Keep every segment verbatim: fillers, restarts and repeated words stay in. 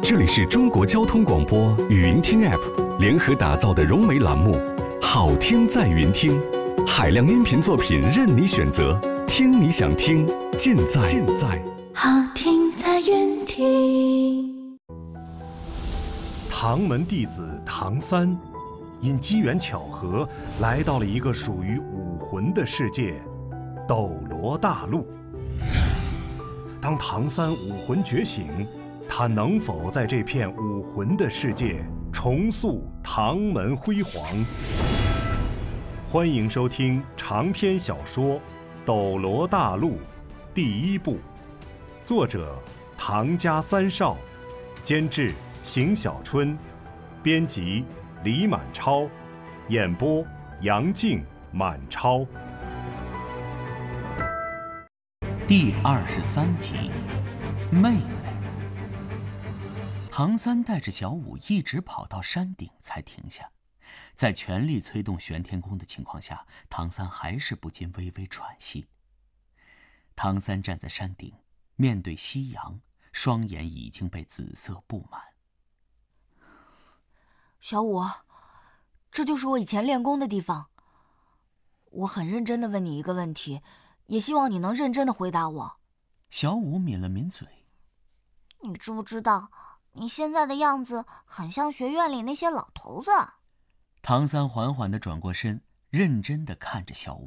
这里是中国交通广播语音听 App 联合打造的融媒栏目《好听在云听》，海量音频作品任你选择，听你想听，尽在尽在好听在云听。 唐门弟子唐三，因机缘巧合来到了一个属于武魂的世界——斗罗大陆。当唐三武魂觉醒，他能否在这片武魂的世界重塑唐门辉煌？欢迎收听长篇小说《斗罗大陆》第一部，作者唐家三少，监制邢小春，编辑李满超，演播杨静、满超。 第二十三集，妹妹。唐三带着小舞一直跑到山顶才停下，在全力催动玄天功的情况下，唐三还是不禁微微喘息。唐三站在山顶，面对夕阳，双眼已经被紫色布满。 小舞，这就是我以前练功的地方。我很认真地问你一个问题，也希望你能认真地回答我。 小舞抿了抿嘴。 你知不知道，你现在的样子很像学院里那些老头子。 唐三缓缓地转过身，认真地看着小舞。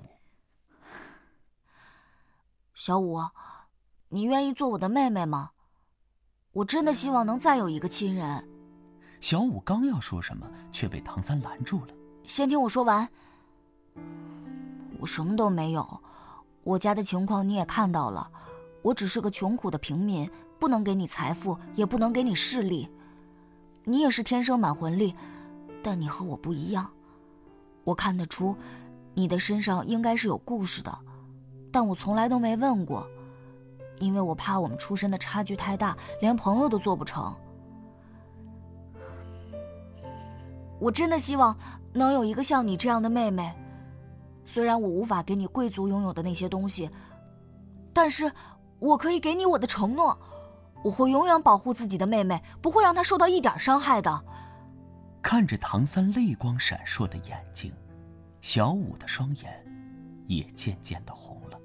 小舞，你愿意做我的妹妹吗？我真的希望能再有一个亲人。 小舞刚要说什么，却被唐三拦住了。 先听我说完。我什么都没有，我家的情况你也看到了，我只是个穷苦的平民，不能给你财富，也不能给你势力。你也是天生满魂力，但你和我不一样。我看得出你的身上应该是有故事的，但我从来都没问过，因为我怕我们出身的差距太大，连朋友都做不成。我真的希望能有一个像你这样的妹妹，虽然我无法给你贵族拥有的那些东西，但是我可以给你我的承诺，我会永远保护自己的妹妹，不会让她受到一点伤害的。 看着唐三泪光闪烁的眼睛，小舞的双眼也渐渐的红了。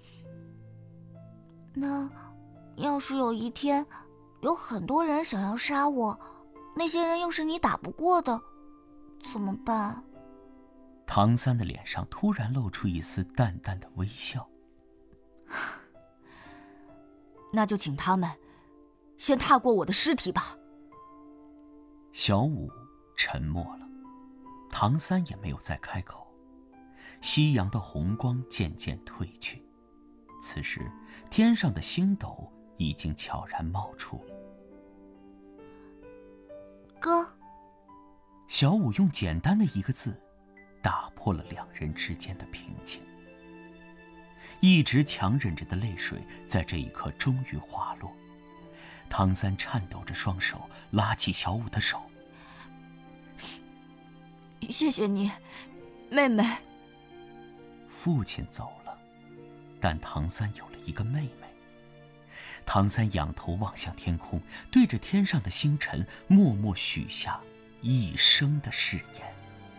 那要是有一天有很多人想要杀我，那些人又是你打不过的，怎么办？ 唐三的脸上突然露出一丝淡淡的微笑。 那就请他们先踏过我的尸体吧。 小舞沉默了，唐三也没有再开口。夕阳的红光渐渐褪去，此时天上的星斗已经悄然冒出。 哥。 小舞用简单的一个字打破了两人之间的平静。一直强忍着的泪水在这一刻终于滑落。唐三颤抖着双手拉起小舞的手。 谢谢你，妹妹。 父亲走了，但唐三有了一个妹妹。唐三仰头望向天空，对着天上的星辰默默许下一生的誓言。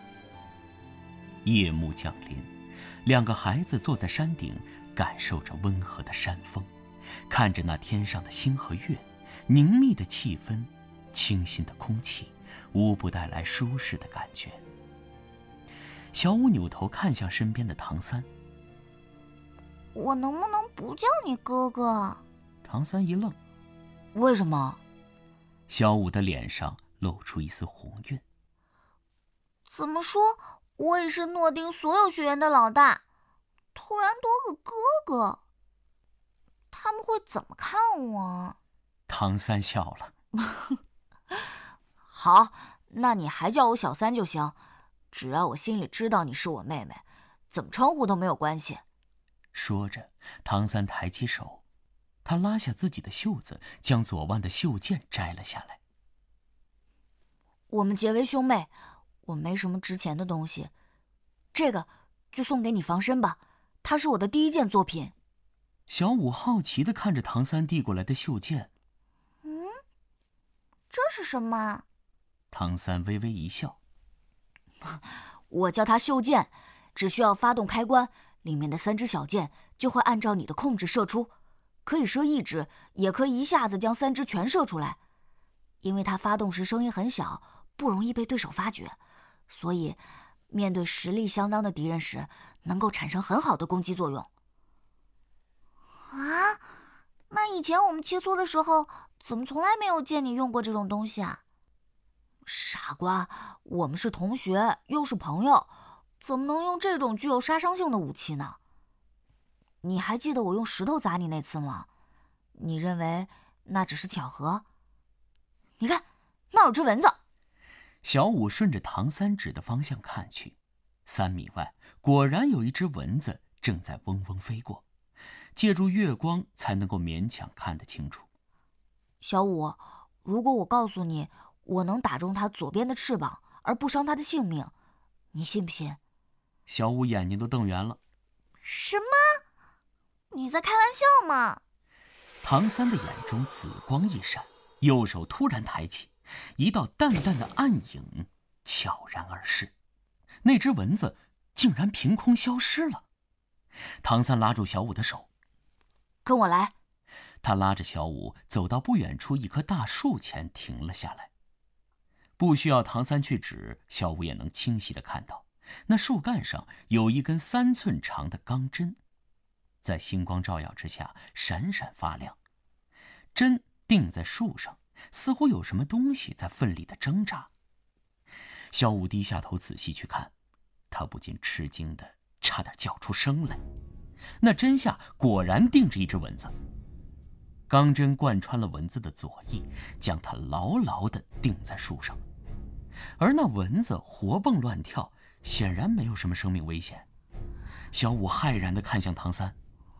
夜幕降临，两个孩子坐在山顶，感受着温和的山风，看着那天上的星和月，凝密的气氛，清新的空气，无不带来舒适的感觉。小舞扭头看向身边的唐三。 我能不能不叫你哥哥？ 唐三一愣。 为什么？ 小舞的脸上露出一丝红晕。 怎么说，我也是诺丁所有学员的老大，突然多个哥哥，他们会怎么看我？ 唐三笑了。 好，那你还叫我小三就行，只要我心里知道你是我妹妹，怎么称呼都没有关系。 说着，唐三抬起手，他拉下自己的袖子，将左腕的袖剑摘了下来。 我们结为兄妹，我没什么值钱的东西，这个就送给你防身吧，它是我的第一件作品。 小舞好奇地看着唐三递过来的袖剑。 嗯， 这是什么？ 唐三微微一笑。 我叫它袖箭，只需要发动开关，里面的三支小箭就会按照你的控制射出，可以射一支，也可以一下子将三支全射出来。因为它发动时声音很小，不容易被对手发觉，所以面对实力相当的敌人时，能够产生很好的攻击作用。 啊，那以前我们切磋的时候，怎么从来没有见你用过这种东西啊？ 傻瓜，我们是同学，又是朋友，怎么能用这种具有杀伤性的武器呢？你还记得我用石头砸你那次吗？你认为那只是巧合？你看，那有只蚊子。 小五顺着唐三指的方向看去，三米外果然有一只蚊子正在嗡嗡飞过，借助月光才能够勉强看得清楚。 小五，如果我告诉你我能打中它左边的翅膀而不伤它的性命，你信不信？ 小五眼睛都瞪圆了。 什么？你在开玩笑吗？ 唐三的眼中紫光一闪，右手突然抬起，一道淡淡的暗影悄然而逝，那只蚊子竟然凭空消失了。唐三拉住小五的手， 跟我来。 他拉着小五走到不远处一棵大树前停了下来。不需要唐三去指，小五也能清晰地看到，那树干上有一根三寸长的钢针，在星光照耀之下闪闪发亮。针钉在树上，似乎有什么东西在奋力地挣扎。小五低下头仔细去看，他不禁吃惊地差点叫出声来。那针下果然钉着一只蚊子，钢针贯穿了蚊子的左翼，将它牢牢地钉在树上。而那蚊子活蹦乱跳，显然没有什么生命危险。小五骇然地看向唐三：“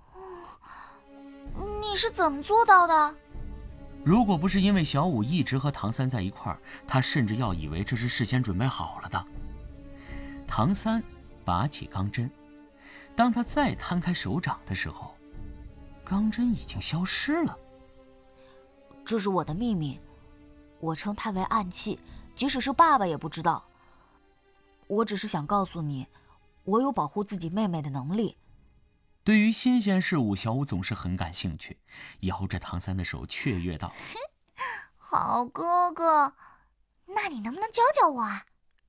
你是怎么做到的？” 如果不是因为小五一直和唐三在一块儿，他甚至要以为这是事先准备好了的。唐三拔起钢针，当他再摊开手掌的时候，钢针已经消失了。 这是我的秘密，我称它为暗器，即使是爸爸也不知道。我只是想告诉你，我有保护自己妹妹的能力。 对于新鲜事物，小五总是很感兴趣，摇着唐三的手雀跃道：“ 好哥哥，那你能不能教教我啊？”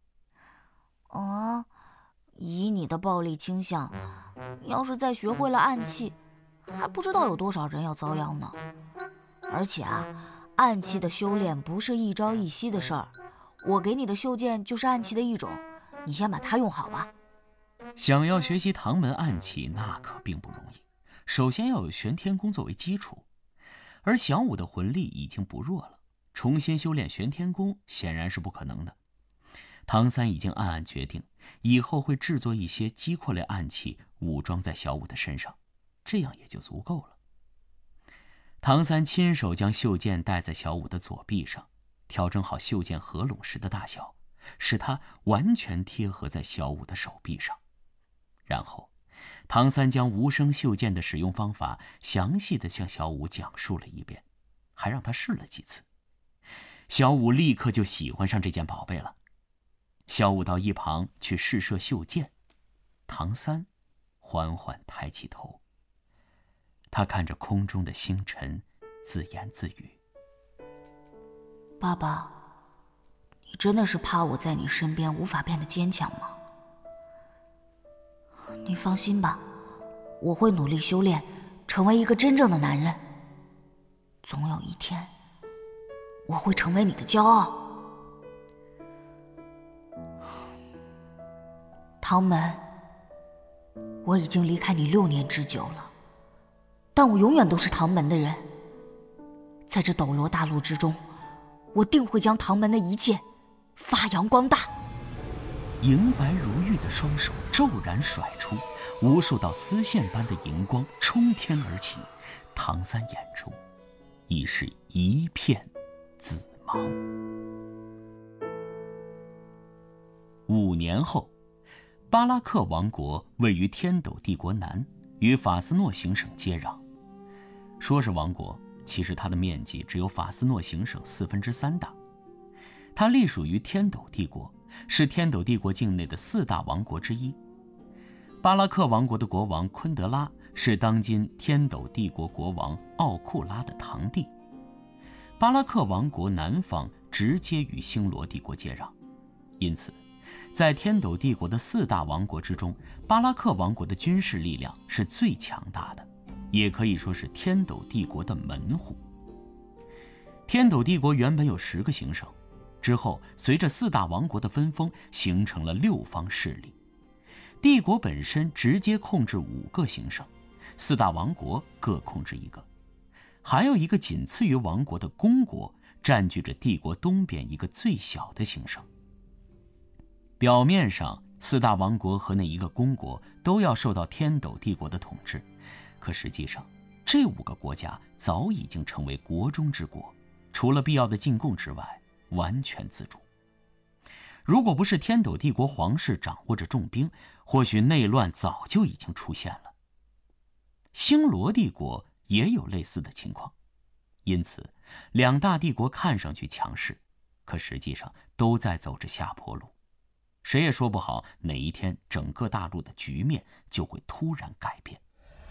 啊，以你的暴力倾向，要是再学会了暗器，还不知道有多少人要遭殃呢。而且啊，暗器的修炼不是一朝一夕的事儿，我给你的袖箭就是暗器的一种，你先把它用好吧。 想要学习唐门暗器，那可并不容易。首先要有玄天功作为基础，而小五的魂力已经不弱了，重新修炼玄天功显然是不可能的。唐三已经暗暗决定，以后会制作一些击扩类暗器，武装在小五的身上，这样也就足够了。唐三亲手将袖箭戴在小五的左臂上，调整好袖箭合拢时的大小，使它完全贴合在小五的手臂上。然后，唐三将无声袖箭的使用方法详细地向小五讲述了一遍，还让他试了几次。小五立刻就喜欢上这件宝贝了。小五到一旁去试射袖箭，唐三缓缓抬起头，他看着空中的星辰，自言自语：“ 爸爸，你真的是怕我在你身边无法变得坚强吗？你放心吧，我会努力修炼，成为一个真正的男人。总有一天，我会成为你的骄傲。”唐门，我已经离开你六年之久了，但我永远都是唐门的人。在这斗罗大陆之中，我定会将唐门的一切发扬光大。 银白如玉的双手骤然甩出，无数道丝线般的荧光冲天而起，唐三眼中已是一片紫茫。五年后，巴拉克王国位于天斗帝国南，与法斯诺行省接壤。说是王国， 其实它的面积只有法斯诺行省四分之三大。它隶属于天斗帝国，是天斗帝国境内的四大王国之一。巴拉克王国的国王昆德拉是当今天斗帝国国王奥库拉的堂弟。巴拉克王国南方直接与星罗帝国接壤，因此在天斗帝国的四大王国之中，巴拉克王国的军事力量是最强大的，也可以说是天斗帝国的门户。天斗帝国原本有十个行省，之后随着四大王国的分封，形成了六方势力。帝国本身直接控制五个行省，四大王国各控制一个，还有一个仅次于王国的公国占据着帝国东边一个最小的行省。表面上，四大王国和那一个公国都要受到天斗帝国的统治，可实际上，这五个国家早已经成为国中之国，除了必要的进贡之外，完全自主。如果不是天斗帝国皇室掌握着重兵，或许内乱早就已经出现了。星罗帝国也有类似的情况，因此两大帝国看上去强势，可实际上都在走着下坡路。谁也说不好哪一天整个大陆的局面就会突然改变。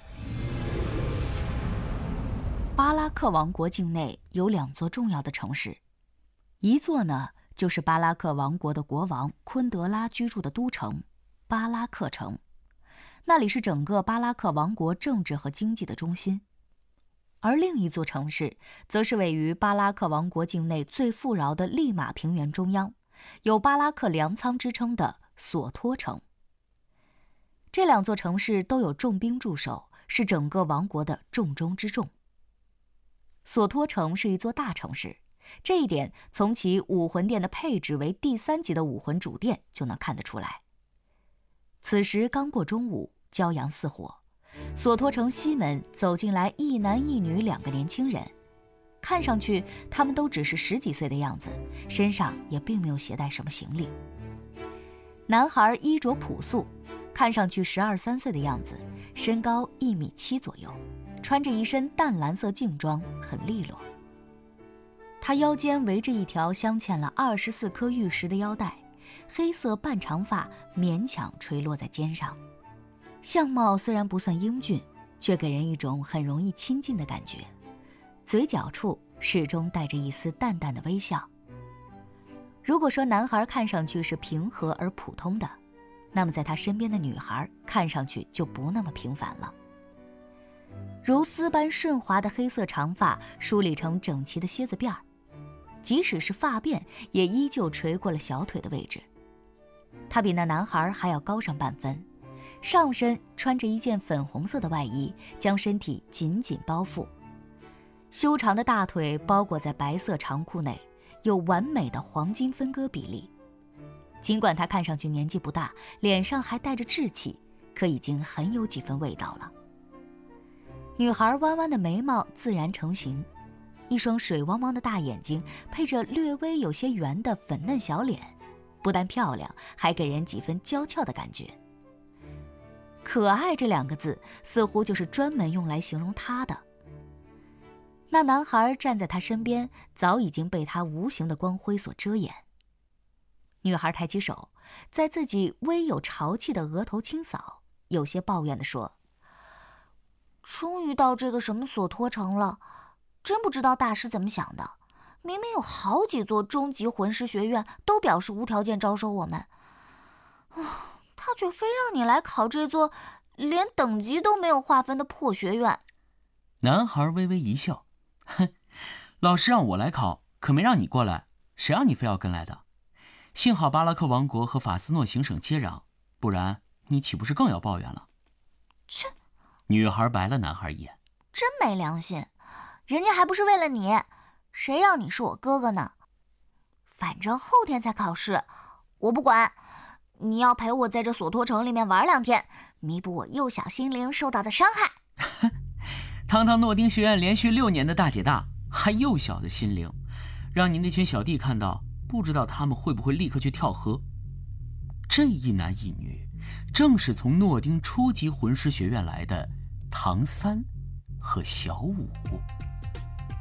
巴拉克王国境内有两座重要的城市，一座呢就是巴拉克王国的国王昆德拉居住的都城巴拉克城，那里是整个巴拉克王国政治和经济的中心。而另一座城市则是位于巴拉克王国境内最富饶的利马平原中央，有巴拉克粮仓之称的索托城。这两座城市都有重兵驻守，是整个王国的重中之重。索托城是一座大城市，这一点从其武魂殿的配置为第三级的武魂主殿就能看得出来。此时刚过中午，骄阳似火，索托城西门走进来一男一女两个年轻人，看上去他们都只是十几岁的样子，身上也并没有携带什么行李。男孩衣着朴素，看上去十二三岁的样子，身高一米七左右，穿着一身淡蓝色劲装，很利落。他腰间围着一条镶嵌了二十四颗玉石的腰带，黑色半长发勉强垂落在肩上，相貌虽然不算英俊，却给人一种很容易亲近的感觉。嘴角处始终带着一丝淡淡的微笑。如果说男孩看上去是平和而普通的，那么在他身边的女孩看上去就不那么平凡了。如丝般顺滑的黑色长发梳理成整齐的蝎子辫儿，即使是发辫也依旧垂过了小腿的位置。他比那男孩还要高上半分，上身穿着一件粉红色的外衣，将身体紧紧包覆，修长的大腿包裹在白色长裤内，有完美的黄金分割比例。尽管他看上去年纪不大，脸上还带着稚气，可已经很有几分味道了。女孩弯弯的眉毛自然成型，一双水汪汪的大眼睛配着略微有些圆的粉嫩小脸，不但漂亮，还给人几分娇俏的感觉。可爱这两个字似乎就是专门用来形容她的。那男孩站在她身边，早已经被她无形的光辉所遮掩。女孩抬起手，在自己微有潮气的额头轻扫，有些抱怨地说：终于到这个什么索托城了，真不知道大师怎么想的，明明有好几座中级魂师学院都表示无条件招收我们，他却非让你来考这座连等级都没有划分的破学院。 男孩微微一笑，哼，老师让我来考，可没让你过来，谁让你非要跟来的？幸好巴拉克王国和法斯诺行省接壤，不然你岂不是更要抱怨了？ 切！ 女孩白了男孩一眼， 真没良心，人家还不是为了你，谁让你是我哥哥呢？反正后天才考试，我不管，你要陪我在这索托城里面玩两天，弥补我幼小心灵受到的伤害。 堂堂诺丁学院连续六年的大姐大，还幼小的心灵，让你那群小弟看到，不知道他们会不会立刻去跳河。这一男一女正是从诺丁初级魂师学院来的唐三和小五。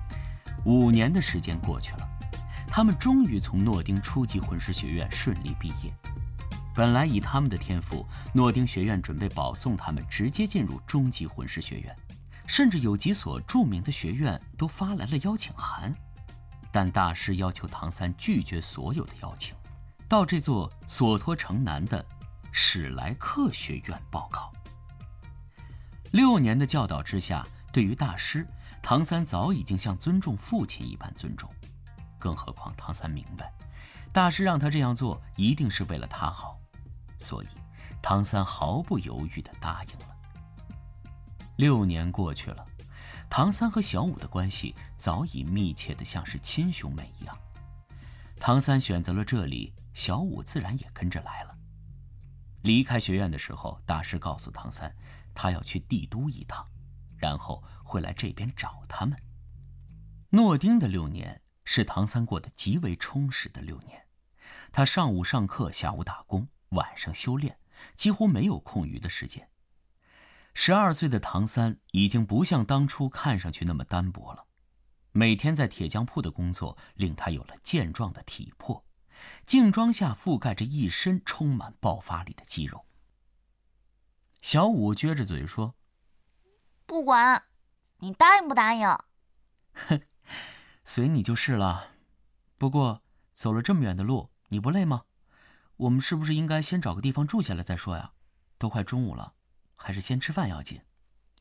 五年的时间过去了，他们终于从诺丁初级魂师学院顺利毕业。本来以他们的天赋，诺丁学院准备保送他们直接进入中级魂师学院，甚至有几所著名的学院都发来了邀请函。但大师要求唐三拒绝所有的邀请，到这座索托城南的史莱克学院报考。六年的教导之下，对于大师，唐三早已经像尊重父亲一般尊重。更何况唐三明白，大师让他这样做一定是为了他好，所以唐三毫不犹豫地答应了。六年过去了，唐三和小五的关系早已密切得像是亲兄妹一样。唐三选择了这里，小五自然也跟着来了。离开学院的时候，大师告诉唐三，他要去帝都一趟，然后会来这边找他们。诺丁的六年是唐三过得极为充实的六年，他上午上课，下午打工，晚上修炼，几乎没有空余的时间。十二岁的唐三已经不像当初看上去那么单薄了，每天在铁匠铺的工作令他有了健壮的体魄，劲装下覆盖着一身充满爆发力的肌肉。小五撅着嘴说：“ 不管，你答应不答应？”“ 哼，随你就是了。不过走了这么远的路，你不累吗？我们是不是应该先找个地方住下来再说呀？都快中午了，还是先吃饭要紧。”“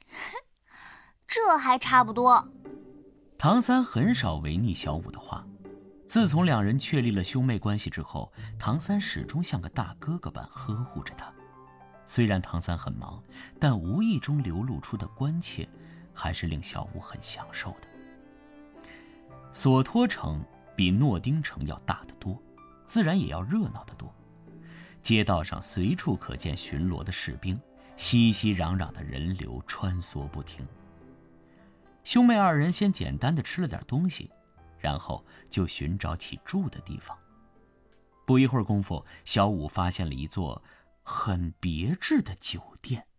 这还差不多。” 唐三很少违逆小五的话。自从两人确立了兄妹关系之后，唐三始终像个大哥哥般呵护着他。虽然唐三很忙，但无意中流露出的关切，还是令小五很享受的。索托城比诺丁城要大得多，自然也要热闹得多。街道上随处可见巡逻的士兵，熙熙攘攘的人流穿梭不停。兄妹二人先简单的吃了点东西，然后就寻找起住的地方。不一会儿功夫，小五发现了一座很别致的酒店。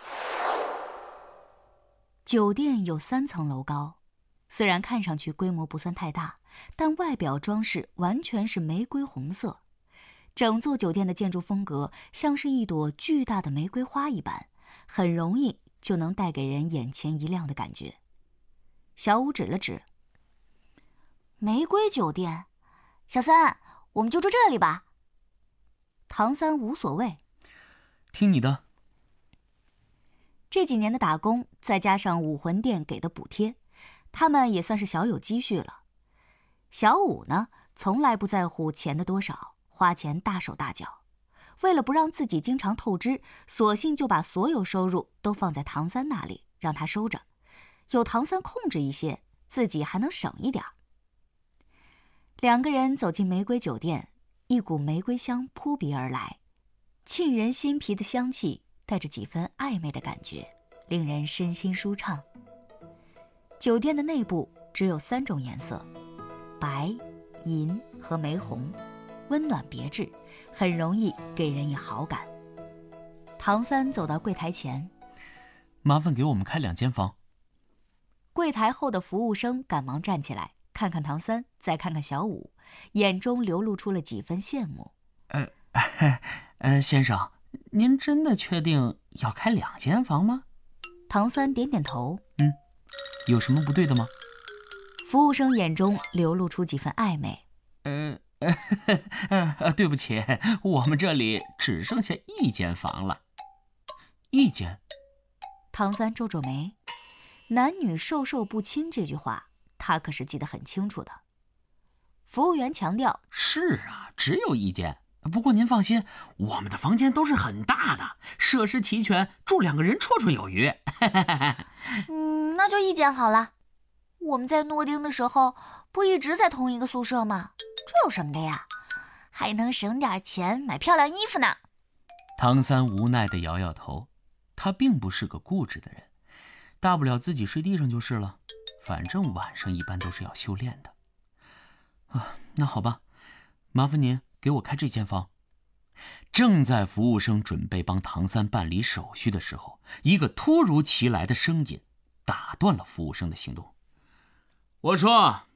酒店有三层楼高，虽然看上去规模不算太大，但外表装饰完全是玫瑰红色。整座酒店的建筑风格像是一朵巨大的玫瑰花一般，很容易就能带给人眼前一亮的感觉。小五指了指：“ 玫瑰酒店，小三，我们就住这里吧。” 唐三无所谓：“ 听你的。” 这几年的打工，再加上武魂殿给的补贴，他们也算是小有积蓄了。小五呢，从来不在乎钱的多少，花钱大手大脚。为了不让自己经常透支，索性就把所有收入都放在唐三那里，让他收着。有唐三控制一些，自己还能省一点。两个人走进玫瑰酒店，一股玫瑰香扑鼻而来，沁人心脾的香气带着几分暧昧的感觉，令人身心舒畅。酒店的内部只有三种颜色：白、银和玫红，温暖别致，很容易给人以好感。唐三走到柜台前：“ 麻烦给我们开两间房。” 柜台后的服务生赶忙站起来，看看唐三，再看看小五，眼中流露出了几分羡慕。 呃，呃，先生，您真的确定要开两间房吗？ 唐三点点头。 嗯，有什么不对的吗？ 服务生眼中流露出几分暧昧。 呃，呃，呃，对不起，我们这里只剩下一间房了。一间？ 唐三皱皱眉。男女授受不亲这句话，他可是记得很清楚的。服务员强调：“ 是啊，只有一间。不过您放心，我们的房间都是很大的，设施齐全，住两个人绰绰有余。” 嗯，那就一间好了。我们在诺丁的时候，不一直在同一个宿舍吗？这有什么的呀？还能省点钱买漂亮衣服呢。 唐三无奈地摇摇头，他并不是个固执的人。大不了自己睡地上就是了，反正晚上一般都是要修炼的。啊，那好吧，麻烦您给我开这间房。正在服务生准备帮唐三办理手续的时候，一个突如其来的声音打断了服务生的行动。我说，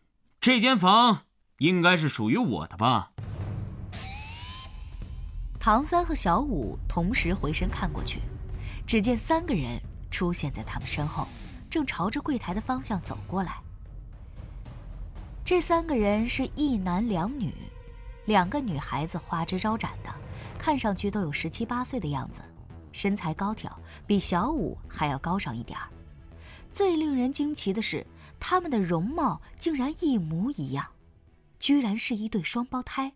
这间房应该是属于我的吧？ 唐三和小五同时回身看过去，只见三个人出现在他们身后，正朝着柜台的方向走过来。这三个人是一男两女，两个女孩子花枝招展的，看上去都有十七八岁的样子，身材高挑，比小五还要高上一点儿。最令人惊奇的是，他们的容貌竟然一模一样，居然是一对双胞胎。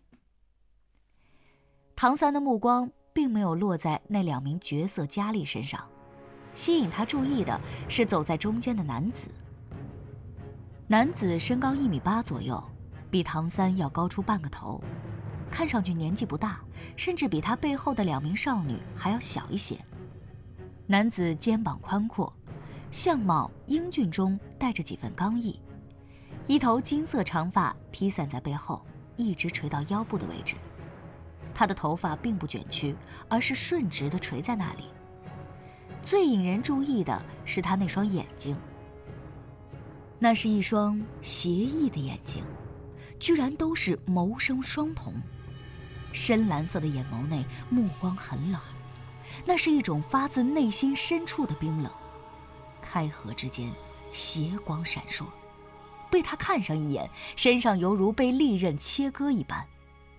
唐三的目光并没有落在那两名绝色佳丽身上，吸引他注意的是走在中间的男子。男子身高一米八左右，比唐三要高出半个头，看上去年纪不大，甚至比他背后的两名少女还要小一些。男子肩膀宽阔，相貌英俊中带着几分刚毅，一头金色长发披散在背后，一直垂到腰部的位置。他的头发并不卷曲，而是顺直地垂在那里。最引人注意的是他那双眼睛，那是一双邪异的眼睛，居然都是眸生双瞳。深蓝色的眼眸内目光很冷，那是一种发自内心深处的冰冷。开合之间，邪光闪烁，被他看上一眼，身上犹如被利刃切割一般。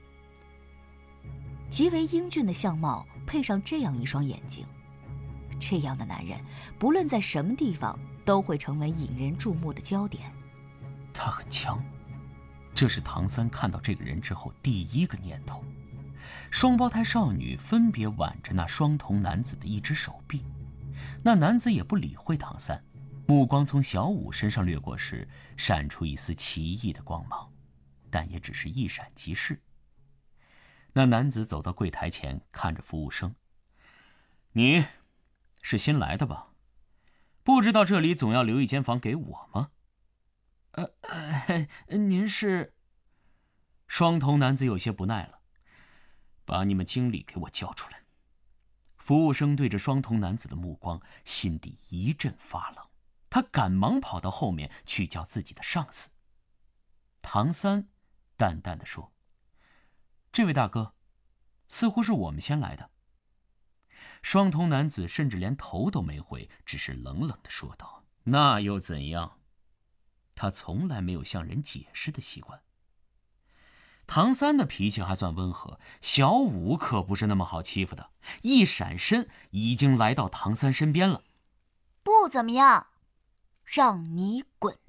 极为英俊的相貌配上这样一双眼睛，这样的男人不论在什么地方都会成为引人注目的焦点。 他很强，这是唐三看到这个人之后第一个念头。双胞胎少女分别挽着那双瞳男子的一只手臂，那男子也不理会唐三，目光从小五身上掠过时，闪出一丝奇异的光芒，但也只是一闪即逝。那男子走到柜台前，看着服务生：“你是新来的吧？不知道这里总要留一间房给我吗？”“呃，呃您是？”双瞳男子有些不耐了：“把你们经理给我叫出来。”服务生对着双瞳男子的目光，心底一阵发冷，他赶忙跑到后面去叫自己的上司。唐三淡淡地说：“这位大哥，似乎是我们先来的。”双瞳男子甚至连头都没回，只是冷冷地说道：“那又怎样？”他从来没有向人解释的习惯。唐三的脾气还算温和，小五可不是那么好欺负的，一闪身已经来到唐三身边了。 “不怎么样，让你滚。”